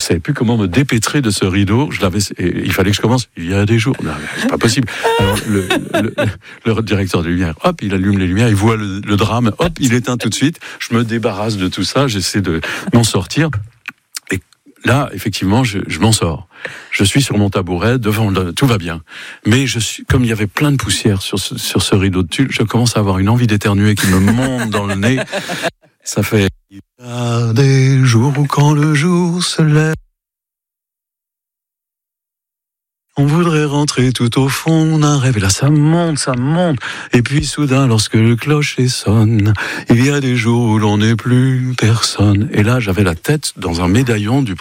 savais plus comment me dépêtrer de ce rideau. Il fallait que je commence. Il y a des jours. Non, c'est pas possible. Alors, le directeur des lumières, hop, il allume les lumières, il voit le drame, hop, il éteint tout de suite. Je me débarrasse de tout ça, j'essaie de m'en sortir. Et là, effectivement, je m'en sors. Je suis sur mon tabouret, tout va bien. Mais comme il y avait plein de poussière sur ce rideau de tulle, je commence à avoir une envie d'éternuer qui me monte dans le nez. Ça fait... Il y a des jours où quand le jour se lève, on voudrait rentrer tout au fond d'un rêve. Et là, ça monte. Et puis soudain, lorsque le clocher sonne, il y a des jours où l'on n'est plus personne. Et là, j'avais la tête dans un médaillon de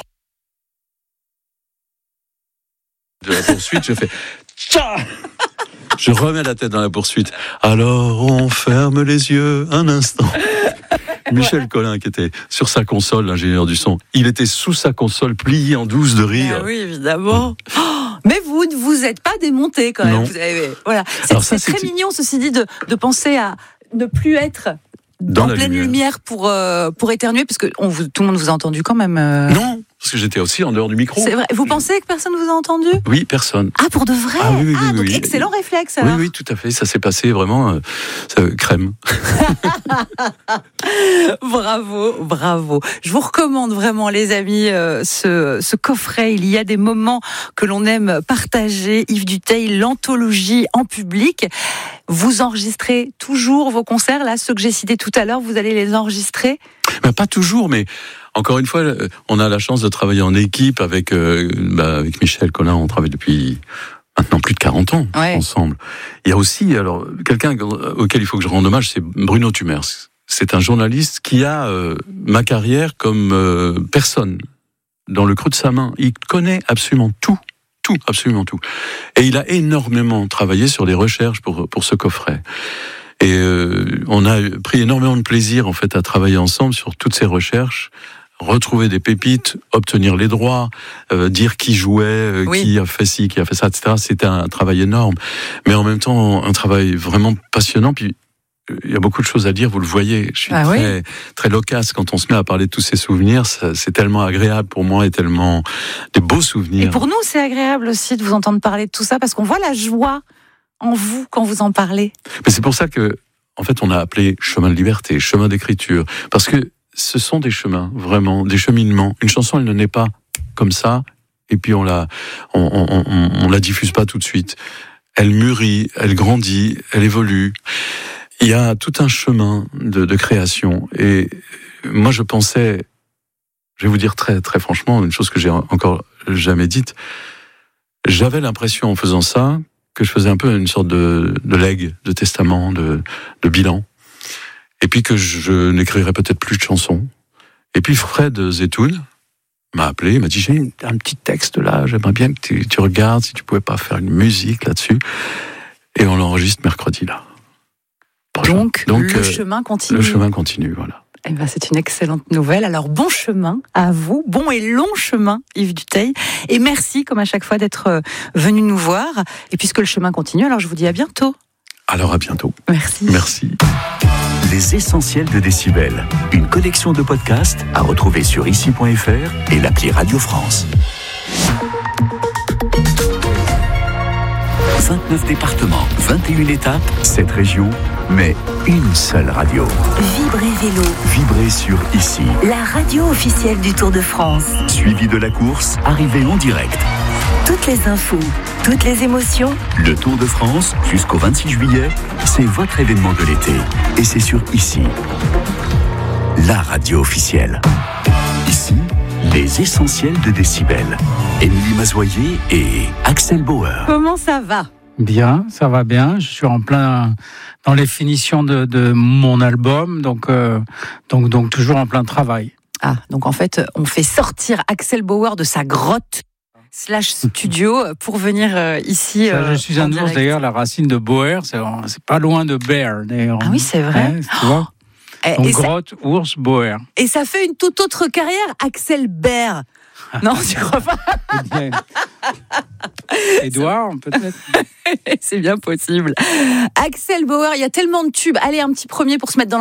la poursuite. Je fais... Tcha ! Je remets la tête dans la poursuite. Alors, on ferme les yeux un instant. Michel Collin, qui était sur sa console, l'ingénieur du son, il était sous sa console, plié en 12 de rire. Ah oui, évidemment. Mais vous ne vous êtes pas démonté quand même. Non. Voilà. C'est très mignon, ceci dit, de penser à ne plus être en pleine lumière pour éternuer, parce que tout le monde vous a entendu quand même. Non, parce que j'étais aussi en dehors du micro. C'est vrai. Vous pensez que personne vous a entendu ? Oui, personne. Ah, pour de vrai ? Oui, donc excellent réflexe alors. Oui, tout à fait. Ça s'est passé vraiment crème. Bravo. Je vous recommande vraiment, les amis, ce coffret. Il y a des moments que l'on aime partager. Yves Dutheil, l'anthologie en public. Vous enregistrez toujours vos concerts, là, ceux que j'ai cités tout à l'heure, vous allez les enregistrer ? Pas toujours, mais encore une fois, on a la chance de travailler en équipe avec Michel Collin. On travaille depuis maintenant plus de 40 ans ensemble. Il y a aussi quelqu'un auquel il faut que je rende hommage, c'est Bruno Tumers. C'est un journaliste qui a ma carrière comme personne dans le creux de sa main. Il connaît absolument tout. Absolument tout. Et il a énormément travaillé sur des recherches pour ce coffret. Et on a pris énormément de plaisir en fait à travailler ensemble sur toutes ces recherches, retrouver des pépites, obtenir les droits, dire qui jouait, qui a fait ci, qui a fait ça, etc. C'était un travail énorme, mais en même temps un travail vraiment passionnant. Puis il y a beaucoup de choses à dire, vous le voyez. Je suis très loquace quand on se met à parler de tous ces souvenirs. C'est tellement agréable pour moi et tellement des beaux souvenirs. Et pour nous, c'est agréable aussi de vous entendre parler de tout ça, parce qu'on voit la joie en vous quand vous en parlez. Mais c'est pour ça que, en fait, on a appelé chemin de liberté, chemin d'écriture, parce que ce sont des chemins, vraiment, des cheminements. Une chanson, elle ne naît pas comme ça, et puis on la diffuse pas tout de suite. Elle mûrit, elle grandit, elle évolue. Il y a tout un chemin de création. Et moi, je pensais, je vais vous dire très, très franchement, une chose que j'ai encore jamais dite. J'avais l'impression, en faisant ça, que je faisais un peu une sorte de legs, de testament, de bilan. Et puis que je n'écrirais peut-être plus de chansons. Et puis Fred Zetoun m'a appelé, il m'a dit, j'ai un petit texte là, j'aimerais bien que tu regardes si tu pouvais pas faire une musique là-dessus. Et on l'enregistre mercredi là. Donc le chemin continue. Le chemin continue, voilà. Eh ben, c'est une excellente nouvelle. Alors, bon chemin à vous. Bon et long chemin, Yves Dutheil. Et merci, comme à chaque fois, d'être venu nous voir. Et puisque le chemin continue, alors je vous dis à bientôt. Alors, à bientôt. Merci. Les essentiels de Décibel. Une collection de podcasts à retrouver sur ici.fr et l'appli Radio France. 29 départements, 21 étapes, 7 régions, mais une seule radio. Vibrez Vélo. Vibrez sur Ici. La radio officielle du Tour de France. Suivi de la course, arrivée en direct. Toutes les infos, toutes les émotions. Le Tour de France, jusqu'au 26 juillet, c'est votre événement de l'été. Et c'est sur Ici. La radio officielle. Ici, les essentiels de Décibel. Émilie Mazoyer et Axel Bauer. Comment ça va ? Bien, ça va bien. Je suis en plein dans les finitions de mon album, donc toujours en plein travail. Ah, donc en fait, on fait sortir Axel Bauer de sa grotte / studio pour venir ici. Ça, je suis un ours d'ailleurs. La racine de Bauer, c'est pas loin de bear d'ailleurs. Ah oui, c'est vrai. Ouais, tu vois. Donc grotte, ours, Bauer. Et ça fait une toute autre carrière, Axel Bauer. Non, tu crois pas? Édouard, peut-être. C'est bien possible. Axel Bauer, il y a tellement de tubes. Allez, un petit premier pour se mettre dans